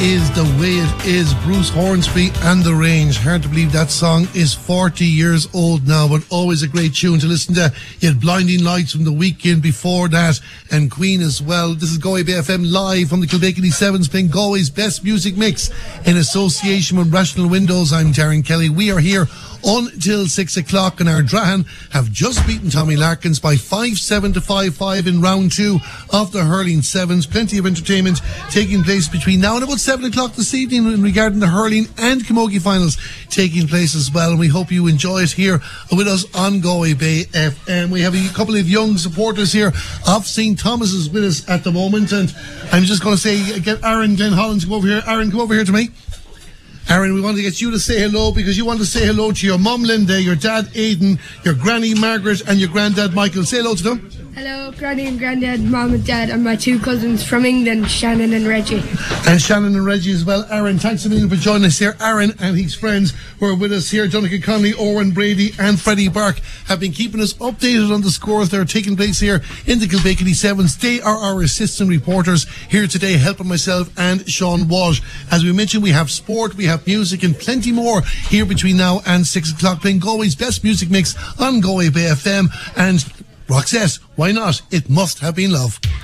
is The Way It Is, Bruce Hornsby and The Range. Hard to believe that song is 40 years old now, but always a great tune to listen to. You had Blinding Lights from the weekend before that, and Queen as well. This is Galway Bay FM live from the Kilbacony Sevens, playing Galway's best music mix in association with Rational Windows. I'm Darren Kelly. We are here until 6 o'clock, and our Drahan have just beaten Tommy Larkins by 5-7 to 5-5 in round 2 of the hurling sevens. Plenty of entertainment taking place between now and about 7 o'clock this evening regarding the hurling and camogie finals taking place as well, and we hope you enjoy it here with us on Galway Bay FM. We have a couple of young supporters here of St. Thomas's with us at the moment, and I'm just going to say, get Aaron Glenn Holland to come over here. Aaron, come over here to me. Aaron, we want to get you to say hello because you want to say hello to your mum Linda, your dad Aidan, your granny Margaret and your granddad Michael. Say hello to them. Hello, Granny and Granddad, Mum and Dad, and my two cousins from England, Shannon and Reggie. And Shannon and Reggie as well. Aaron, thanks a million for joining us here. Aaron and his friends who are with us here, Donnacha Connolly, Owen Brady and Freddie Burke, have been keeping us updated on the scores that are taking place here in the Kilbacony Sevens. They are our assistant reporters here today, helping myself and Sean Walsh. As we mentioned, we have sport, we have music and plenty more here between now and 6 o'clock, playing Galway's best music mix on Galway Bay FM. And Roxette, why not? It Must Have Been Love.